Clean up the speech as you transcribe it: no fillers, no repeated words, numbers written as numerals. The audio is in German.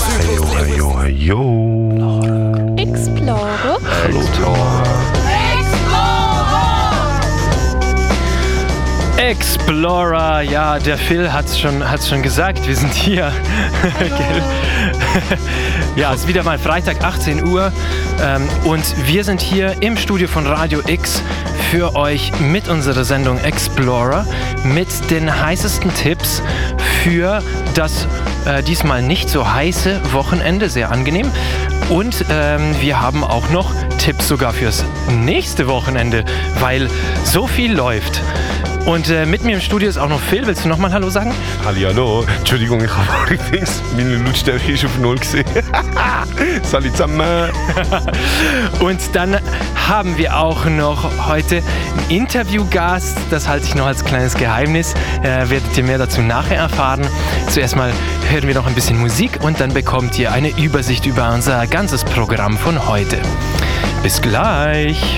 Heyo. Explorer. Hallo Tor. Explorer, ja, der Phil hat's schon gesagt, wir sind hier. Ja, es ist wieder mal Freitag, 18 Uhr und wir sind hier im Studio von Radio X für euch mit unserer Sendung Explorer mit den heißesten Tipps für das diesmal nicht so heiße Wochenende, sehr angenehm. Und wir haben auch noch Tipps sogar fürs nächste Wochenende, weil so viel läuft. Und mit mir im Studio ist auch noch Phil. Willst du nochmal Hallo sagen? Hallihallo. Entschuldigung, ich habe allerdings meine Lautstärke ist auf 0 gesehen. Salut zusammen. Und dann haben wir auch noch heute einen Interviewgast. Das halte ich noch als kleines Geheimnis. Werdet ihr mehr dazu nachher erfahren. Zuerst mal hören wir noch ein bisschen Musik und dann bekommt ihr eine Übersicht über unser ganzes Programm von heute. Bis gleich.